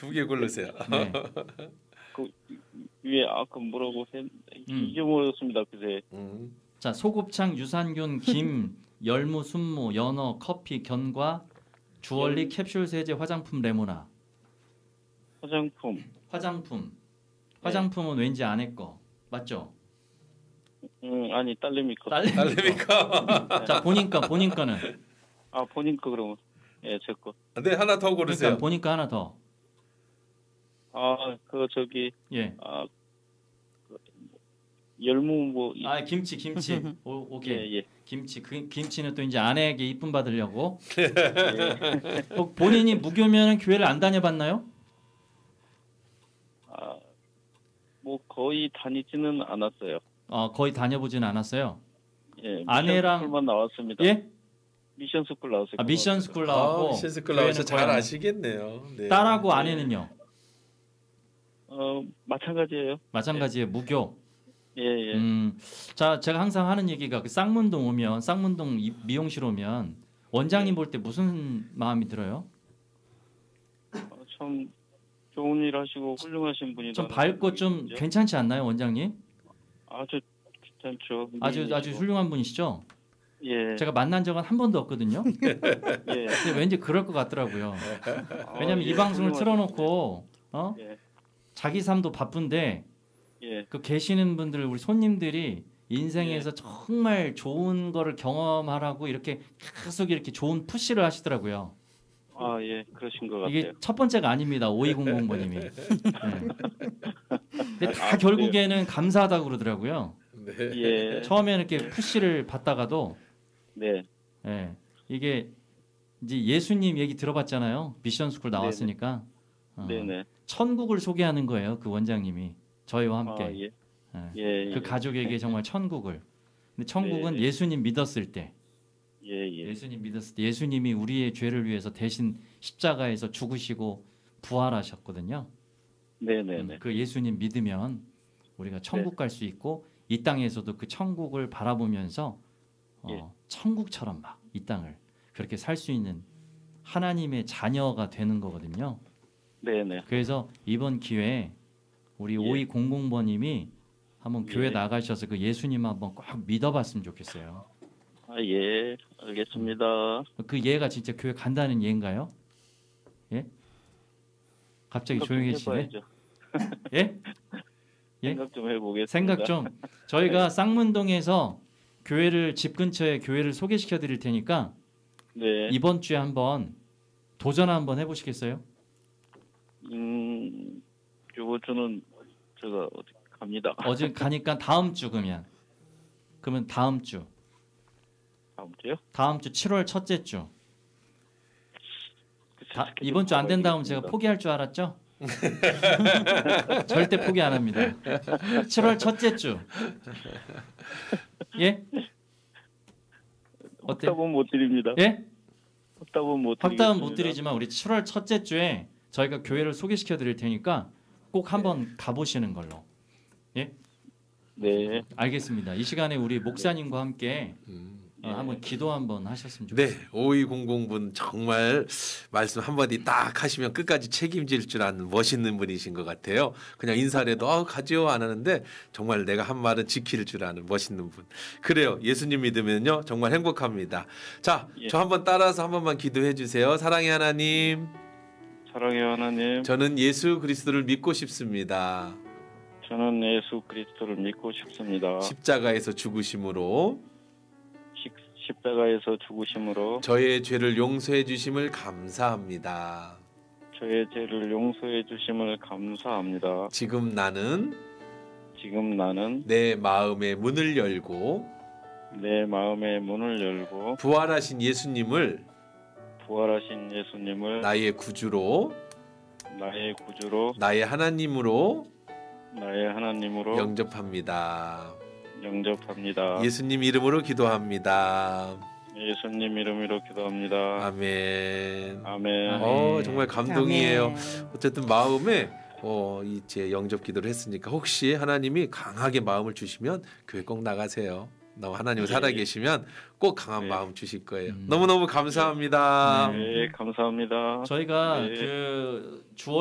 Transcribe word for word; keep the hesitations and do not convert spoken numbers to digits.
두 개 고르세요. 네. 그 위에 아까 뭐라고 했 음. 잊어버렸습니다. 그새. 음. 자, 소곱창, 유산균, 김, 열무, 순무, 연어, 커피, 견과, 주얼리, 캡슐 세제, 화장품, 레모나. 화장품. 화장품. 화장품은 왠지 아내 거. 맞죠? 음, 아니 딸내미 거. 딸내미 딸내미가. 자, 본인 거, 본인 거는. 아 본인 거 그러면. 예, 제 거. 네, 하나 더 고르세요. 그러니까 본인 거 하나 더. 아, 그 저기 예. 아 그, 열무 뭐 이- 아, 김치, 김치. 오, 오케이. 예, 예. 김치. 그 김치는 또 이제 아내에게 이쁨 받으려고. 예. 어, 본인이 무교면은 교회를 안 다녀봤나요? 아, 뭐 거의 다니지는 않았어요. 어, 거의 다녀보진 않았어요. 예. 아내랑- 미션스쿨만 나왔습니다. 예? 미션 스쿨 나왔어요. 아, 미션 스쿨 나왔고. 아, 미션스쿨 나와서 교회는 잘 거의 안- 아시겠네요. 네. 딸하고 아내는요? 어, 마찬가지예요. 마찬가지에 무교. 예, 예. 음, 자, 제가 항상 하는 얘기가 그 쌍문동 오면, 쌍문동 이- 미용실 오면 원장님 볼 때 무슨 마음이 들어요? 어, 참 좋은 일 하시고 훌륭하신 분이다. 좀 밝고 좀 괜찮지 않나요, 원장님? 아주 괜찮죠. 아주 아주 훌륭한 분이시죠? 예. 제가 만난 적은 한 번도 없거든요. 예. 근데 왠지 그럴 것 같더라고요. 왜냐면 아, 이 예, 방송을 훌륭하십니다. 틀어놓고 어? 예. 자기 삶도 바쁜데 예. 그 계시는 분들 우리 손님들이 인생에서 정말 좋은 거를 경험하라고 이렇게 계속 이렇게 좋은 푸시를 하시더라고요. 아, 예. 그러신 것 이게 같아요. 첫 번째가 아닙니다. 오이공공 번님이. 네. 근데 다 아, 결국에는 감사하다고 그러더라고요. 네. 예. 처음에는 이렇게 푸시를 받다가도 네. 예, 이게 이제 예수님 얘기 들어봤잖아요. 미션 스쿨 나왔으니까. 어, 네네. 천국을 소개하는 거예요. 그 원장님이 저희와 함께. 아, 예. 예. 예. 그 가족에게 정말 천국을. 근데 천국은 네. 예수님 믿었을 때, 예, 예. 예수님 믿었을 때, 예수님이 우리의 죄를 위해서 대신 십자가에서 죽으시고 부활하셨거든요. 네네네. 음, 그 예수님 믿으면 우리가 천국 갈 수 있고 이 땅에서도 그 천국을 바라보면서 어, 예. 천국처럼 막 이 땅을 그렇게 살 수 있는 하나님의 자녀가 되는 거거든요. 네네. 그래서 이번 기회에 우리 예. 오이공공 번님이 한번 예. 교회 나가셔서 그 예수님 한번 꼭 믿어봤으면 좋겠어요. 아, 예. 알겠습니다. 그 예가 진짜 교회 간다는 예인가요? 예? 갑자기 생각 좀 조용해지네. 해봐야죠. 예? 예? 생각 좀 해보겠습니다. 생각 좀. 저희가 쌍문동에서 교회를 집 근처에 교회를 소개시켜 드릴 테니까 네. 이번 주에 한번 도전 한번 해보시겠어요? 음, 요번 주는 제가 어디 갑니다. 어제 가니까 다음 주 그러면 그러면 다음 주 다음 주요? 다음 주 칠월 첫째 주 글쎄, 다, 스케줄 이번 주 안 된다면 봐야겠습니다. 제가 포기할 줄 알았죠? 절대 포기 안 합니다. 칠월 첫째 주. 예? 어때? 확답은 못 드립니다. 예? 확답은 못 드리겠습니다. 확답은 못 드리지만 우리 칠월 첫째 주에 저희가 교회를 소개시켜 드릴 테니까 꼭 한번 가보시는 걸로. 예? 네. 알겠습니다. 이 시간에 우리 목사님과 함께 음. 어, 한번 기도 한번 하셨으면 네, 좋겠어요. 오이공공 분 정말 말씀 한마디 딱 하시면 끝까지 책임질 줄 아는 멋있는 분이신 것 같아요. 그냥 인사를 해도 어, 가지요 안 하는데 정말 내가 한 말은 지킬 줄 아는 멋있는 분. 그래요. 예수님 믿으면요 정말 행복합니다. 자, 예. 저 한번 따라서 한 번만 기도해 주세요. 사랑의 하나님, 사랑의 하나님, 저는 예수 그리스도를 믿고 싶습니다. 저는 예수 그리스도를 믿고 싶습니다. 십자가에서 죽으심으로 십, 십자가에서 죽으심으로 저의 죄를 용서해 주심을 감사합니다. 저의 죄를 용서해 주심을 감사합니다. 지금 나는 지금 나는 내 마음의 문을 열고 내 마음의 문을 열고 부활하신 예수님을 부활하신 예수님을 나의 구주로 나의 구주로 나의 하나님으로 나의 하나님으로 영접합니다. 영접합니다. 예수님 이름으로 기도합니다. 예수님 이름으로 기도합니다. 아멘. 아멘. 어, 정말 감동이에요. 아멘. 어쨌든 마음에 어, 이제 영접 기도를 했으니까 혹시 하나님이 강하게 마음을 주시면 교회 꼭 나가세요. 너무 하나님 네. 살아계시면 꼭 강한 네. 마음 주실 거예요. 음. 너무너무 감사합니다. 네. 네, 감사합니다. 저희가 네. 그 주월